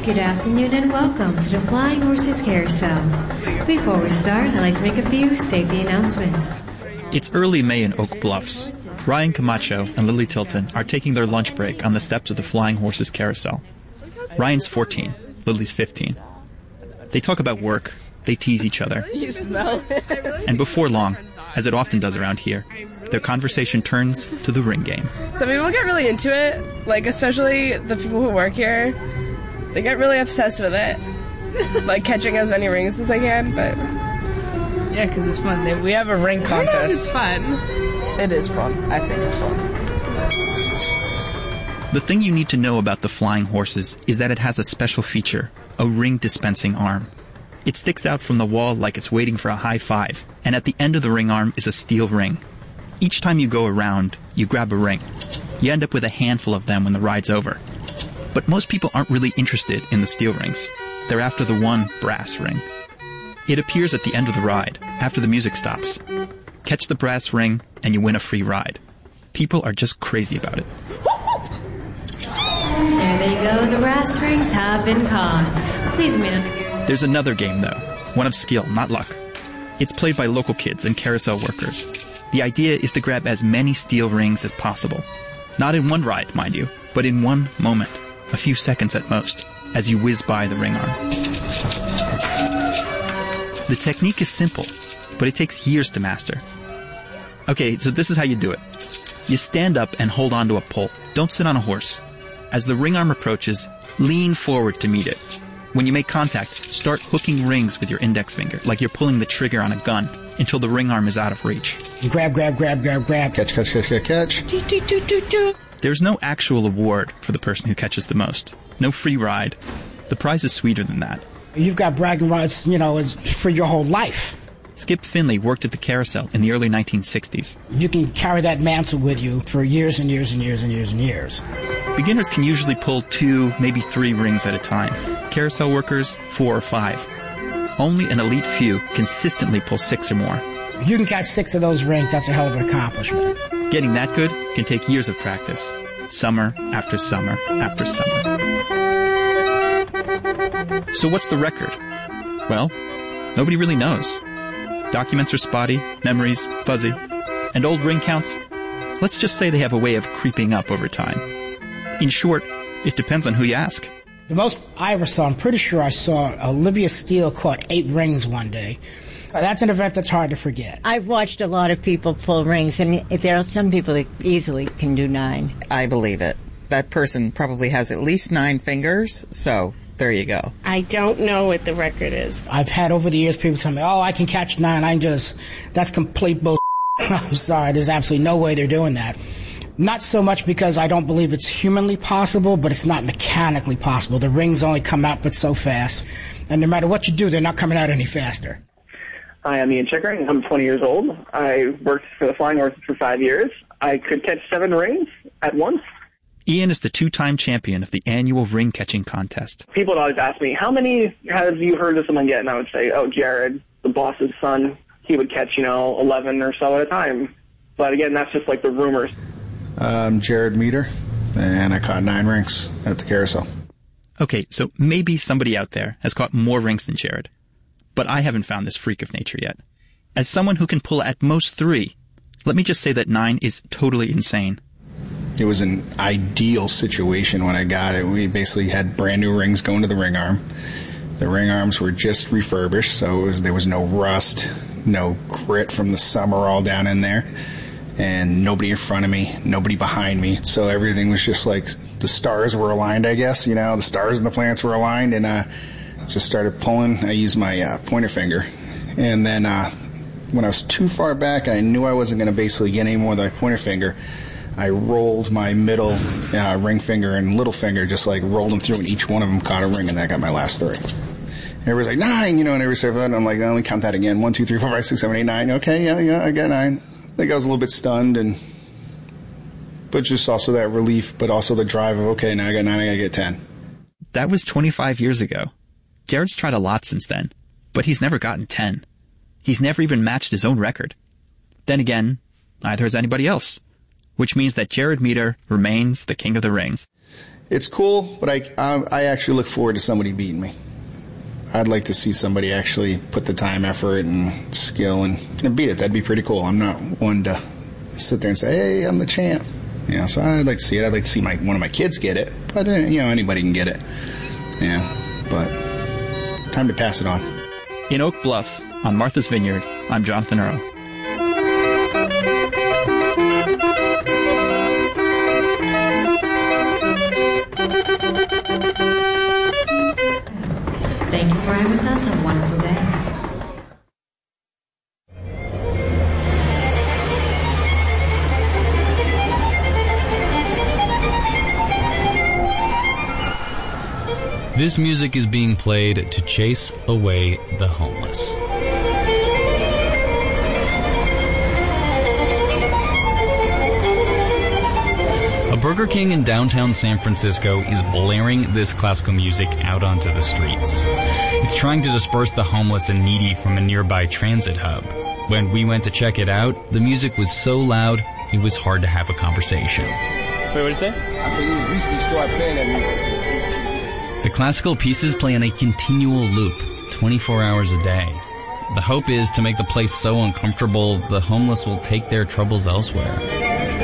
Good afternoon and welcome to the Flying Horses Carousel. Before we start, I'd like to make a few safety announcements. It's early May in Oak Bluffs. Ryan Camacho and Lily Tilton are taking their lunch break on the steps of the Flying Horses Carousel. Ryan's 14, Lily's 15. They talk about work, they tease each other. You smell it. And before long, as it often does around here, their conversation turns to the ring game. Some people get really into it, like especially the people who work here. They get really obsessed with it, like catching as many rings as they can, but... Yeah, because it's fun. We have a ring contest. It's fun. It is fun. I think it's fun. The thing you need to know about the Flying Horses is that it has a special feature, a ring dispensing arm. It sticks out from the wall like it's waiting for a high five, and at the end of the ring arm is a steel ring. Each time you go around, you grab a ring. You end up with a handful of them when the ride's over. But most people aren't really interested in the steel rings. They're after the one brass ring. It appears at the end of the ride, after the music stops. Catch the brass ring, and you win a free ride. People are just crazy about it. There they go, the brass rings have been caught. Please remain under your... There's another game, though. One of skill, not luck. It's played by local kids and carousel workers. The idea is to grab as many steel rings as possible. Not in one ride, mind you, but in one moment. A few seconds at most, as you whiz by the ring arm. The technique is simple, but it takes years to master. Okay, so this is how you do it. You stand up and hold onto a pole. Don't sit on a horse. As the ring arm approaches, lean forward to meet it. When you make contact, start hooking rings with your index finger, like you're pulling the trigger on a gun, until the ring arm is out of reach. Grab. Catch. There's no actual award for the person who catches the most. No free ride. The prize is sweeter than that. You've got bragging rights, it's for your whole life. Skip Finley worked at the carousel in the early 1960s. You can carry that mantle with you for years and years and years and years and years. Beginners can usually pull 2, maybe 3 rings at a time. Carousel workers, 4 or 5. Only an elite few consistently pull 6 or more. If you can catch 6 of those rings, that's a hell of an accomplishment. Getting that good can take years of practice. Summer after summer after summer. So what's the record? Well, nobody really knows. Documents are spotty, memories fuzzy, and old ring counts, let's just say they have a way of creeping up over time. In short, it depends on who you ask. The most I ever saw, I'm pretty sure I saw Olivia Steele caught 8 rings one day. That's an event that's hard to forget. I've watched a lot of people pull rings, and there are some people that easily can do 9. I believe it. That person probably has at least 9 fingers, so there you go. I don't know what the record is. I've had over the years people tell me, I can catch 9. That's complete bullshit. I'm sorry, there's absolutely no way they're doing that. Not so much because I don't believe it's humanly possible, but it's not mechanically possible. The rings only come out but so fast, and no matter what you do, they're not coming out any faster. Hi, I'm Ian Chickering. I'm 20 years old. I worked for the Flying Horses for 5 years. I could catch 7 rings at once. Ian is the 2-time champion of the annual ring catching contest. People would always ask me, how many have you heard of someone get? And I would say, Jared, the boss's son, he would catch, 11 or so at a time. But again, that's just like the rumors. I'm Jared Meter, and I caught 9 rings at the carousel. Okay, so maybe somebody out there has caught more rings than Jared. But I haven't found this freak of nature yet. As someone who can pull at most 3, let me just say that 9 is totally insane. It was an ideal situation when I got it. We basically had brand new rings going to the ring arm. The ring arms were just refurbished, so there was no rust, no grit from the summer all down in there, and nobody in front of me, nobody behind me. So everything was just like the stars were aligned, I guess. The stars and the planets were aligned, and just started pulling. I used my pointer finger, and then when I was too far back, I knew I wasn't going to basically get any more than my pointer finger. I rolled my middle ring finger and little finger, just like rolled them through, and each one of them caught a ring, and I got my last 3. Everybody's like, 9, and every so often I'm like, let me count that again. 1, 2, 3, 4, 5, 6, 7, 8, 9. Okay, yeah, I got 9. I think I was a little bit stunned, but just also that relief, but also the drive of, okay, now I got 9, I gotta get 10. That was 25 years ago. Jared's tried a lot since then, but he's never gotten 10. He's never even matched his own record. Then again, neither has anybody else, which means that Jared Meter remains the king of the rings. It's cool, but I actually look forward to somebody beating me. I'd like to see somebody actually put the time, effort, and skill and beat it. That'd be pretty cool. I'm not one to sit there and say, hey, I'm the champ. You know, so I'd like to see it. I'd like to see one of my kids get it. But, anybody can get it. Yeah, but time to pass it on. In Oak Bluffs, on Martha's Vineyard, I'm Jonathan Earl. Thank you for being with us. Have a wonderful day. This music is being played to chase away the homeless. A Burger King in downtown San Francisco is blaring this classical music out onto the streets. It's trying to disperse the homeless and needy from a nearby transit hub. When we went to check it out, the music was so loud, it was hard to have a conversation. Wait, what did you say? I said he's recently started playing that music. The classical pieces play on a continual loop, 24 hours a day. The hope is to make the place so uncomfortable, the homeless will take their troubles elsewhere.